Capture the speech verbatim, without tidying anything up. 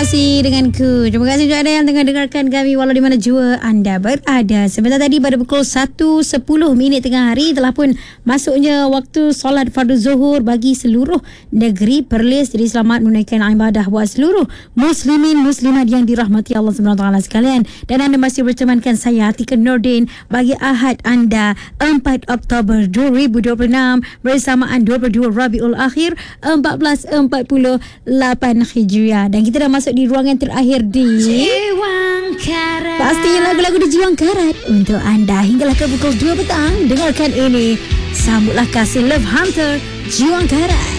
masih denganku. Terima kasih juga ada yang tengah dengarkan kami walau di mana jua anda berada. Sebentar tadi pada pukul satu sepuluh minit tengah hari telah pun masuknya waktu solat fardu zuhur bagi seluruh negeri Perlis. Jadi selamat menunaikan ibadah buat seluruh muslimin muslimat yang dirahmati Allah subhanahu wa taala sekalian. Dan anda masih bertemankan saya Atika Nordin bagi Ahad anda empat Oktober dua ribu dua puluh enam bersamaan dua puluh dua Rabiul Akhir empat belas empat puluh lapan Hijriah. Dan kita dah masuk di ruangan terakhir di Jiwang Karat. Pastinya lagu-lagu di Jiwang Karat untuk anda hinggalah ke pukul dua petang. Dengarkan ini, sambutlah kasih Love Hunter Jiwang Karat.